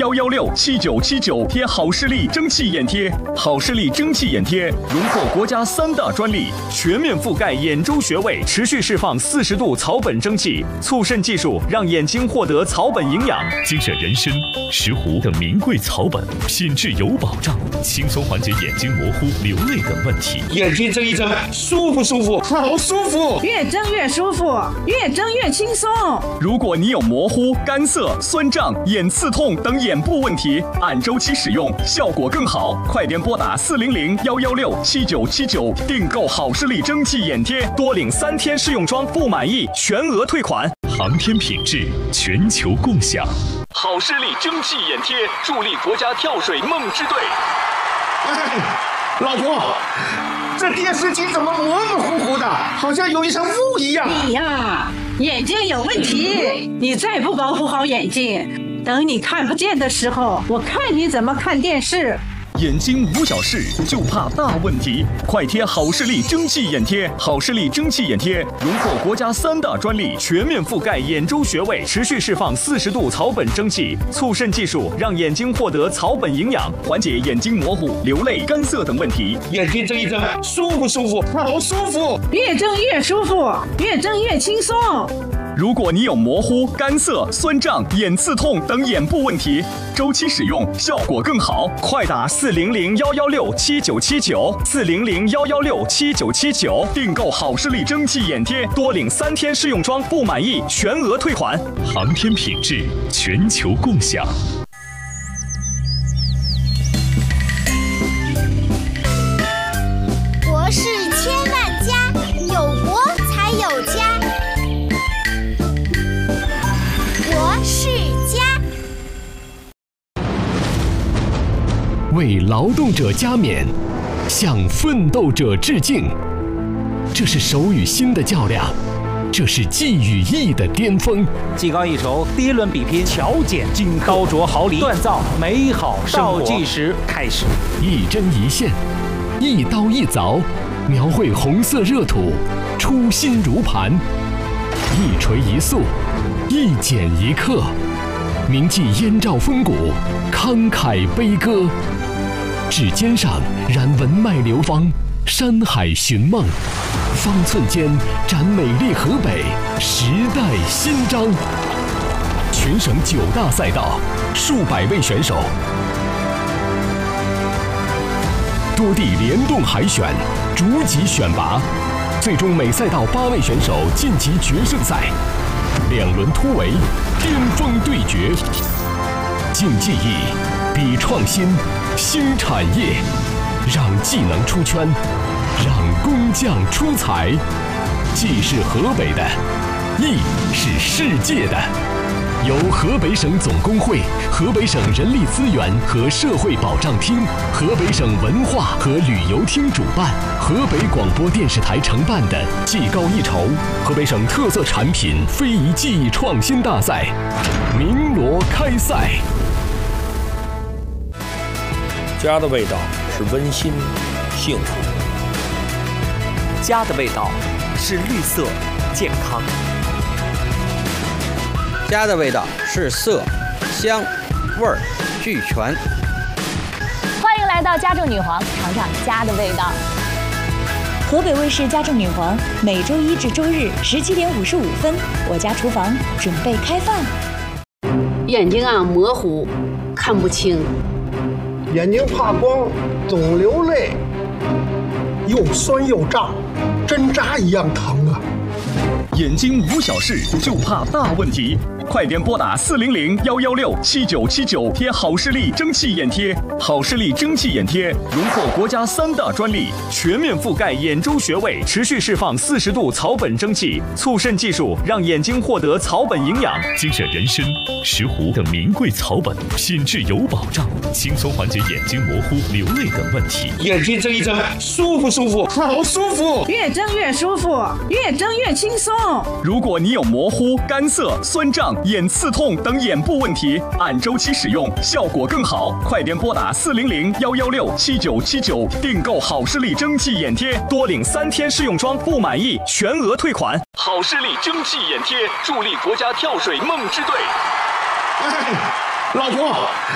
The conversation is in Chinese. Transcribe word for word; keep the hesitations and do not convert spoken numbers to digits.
幺幺六七九七九贴好视力蒸汽眼贴。好视力蒸汽眼贴荣获国家三大专利，全面覆盖眼周穴位，持续释放四十度草本蒸汽，促渗技术让眼睛获得草本营养。 精选人参、石斛等名贵草本，品质有保障，轻松缓解眼睛模糊、流泪等问题。 眼睛睁一睁，舒不舒服？好舒服， 越睁越舒服，越睁越轻松。 如果你有模糊、干涩、酸胀、眼刺痛等眼部问题，按周期使用效果更好。快点拨打四零零幺幺六七九七九订购好视力蒸汽眼贴，多领三天试用装，不满意全额退款。 航天品质，全球共享。 好视力蒸汽眼贴助力国家跳水梦之队。 哎，老婆，这电视机怎么模模糊糊的，好像有一层雾一样？ 你呀，眼睛有问题，你再不保护好眼睛，等你看不见的时候，我看你怎么看电视。 眼睛无小事，就怕大问题。快贴好视力蒸汽眼贴！好视力蒸汽眼贴荣获国家三大专利，全面覆盖眼周穴位，持续释放四十度草本蒸汽，促渗技术让眼睛获得草本营养，缓解眼睛模糊、流泪、干涩等问题。 眼睛睁一睁，舒不舒服？好舒服， 越睁越舒服，越睁越轻松。 如果你有模糊、干涩、酸胀、眼刺痛等眼部问题，周期使用效果更好。快打四零零幺幺六七九七九四零零幺幺六七九七九订购好视力蒸汽眼贴，多领三天试用装，不满意全额退款。 航天品质，全球共享。 国事千万家，有国才有家。国事家， 为劳动者加冕，向奋斗者致敬。这是手与心的较量，这是技与艺的巅峰。 技高一筹，第一轮比拼，巧剪金刻，刀琢毫厘，锻造美好生活。倒计时开始， 一针一线，一刀一凿，描绘红色热土，初心如磐。一锤一塑，一剪一刻，铭记燕赵风骨，慷慨悲歌。指尖上燃文脉流芳，山海寻梦，方寸间展美丽河北，时代新章。全省九大赛道，数百位选手，多地联动海选，逐级选拔，最终每赛道八位选手晋级决胜赛。两轮突围，巅峰对决，竞技艺，比创新，新产业，让技能出圈，让工匠出彩。技是河北的，艺是世界的。由河北省总工会、河北省人力资源和社会保障厅、河北省文化和旅游厅主办，河北广播电视台承办的技高一筹河北省特色产品非遗技艺创新大赛鸣锣开赛。 家的味道是温馨、幸福。 家的味道是绿色、健康。 家的味道是色、香、味儿俱全。 欢迎来到家政女皇，尝尝家的味道。河北卫视家政女皇每周一至周日十七点五十五分，我家厨房准备开饭。 眼睛啊模糊，看不清。 眼睛怕光，总流泪，又酸又胀，针扎一样疼啊！ 眼睛无小事，就怕大问题。快点拨打四零零幺幺六七九七九贴好视力蒸汽眼贴。好视力蒸汽眼贴荣获国家三大专利，全面覆盖眼周穴位，持续释放四十度草本蒸汽，促渗技术让眼睛获得草本营养。 精选人参、石斛等名贵草本，品质有保障，轻松缓解眼睛模糊、流泪等问题。 眼睛睁一睁，舒不舒服？好舒服， 越睁越舒服，越睁越轻松。 如果你有模糊、干涩、酸胀、眼刺痛等眼部问题，按周期使用效果更好。快点拨打四零零幺幺六七九七九订购好视力蒸汽眼贴，多领三天试用装，不满意全额退款。好视力蒸汽眼贴助力国家跳水梦之队。 哎，老婆。